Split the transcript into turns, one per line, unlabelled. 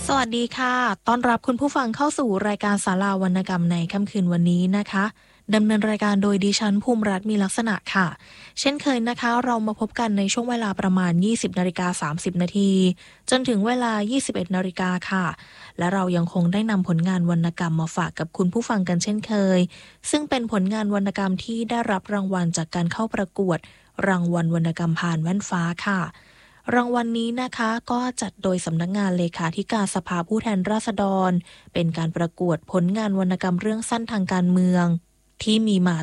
สวัสดีค่ะต้อนรับคุณผู้ฟังเข้าสู่รายการศาลาวรรณกรรมในค่ำคืนวันนี้นะคะดำเนินรายการโดยดิฉันภูมิรัตน์มีลักษณะค่ะเช่นเคยนะคะเรามาพบกันในช่วงเวลาประมาณ 20:30 นาทีจนถึงเวลา 21 นาฬิกาค่ะและเรายังคงได้นำผลงานวรรณกรรมมาฝากกับคุณผู้ฟังกันเช่นเคยซึ่งเป็นผลงานวรรณกรรมที่ได้รับรางวัลจากการเข้าประกวดรางวัลวรรณกรรมผ่านแว่นฟ้าค่ะรางวัลนี้นะคะก็จัดโดยสำนักงานเลขาธิการสภาผู้แทนราษฎรเป็นการประกวดผลงานวรรณกรรมเรื่องสั้นทางการเมืองที่มีมา